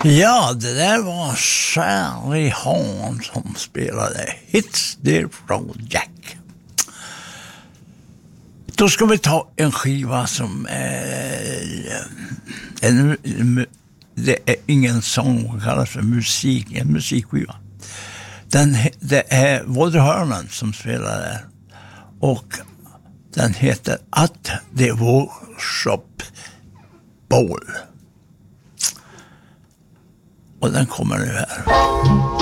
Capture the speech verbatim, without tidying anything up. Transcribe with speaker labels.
Speaker 1: Ja, det där var Charlie Horn som spelade Hits There from Jack. Då ska vi ta en skiva som är en, det är ingen sång, det kallas för musik, en musikskiva. Den, det är Woody Herman som spelar där. Och den heter At the Workshop Ball. Och den kommer nu här.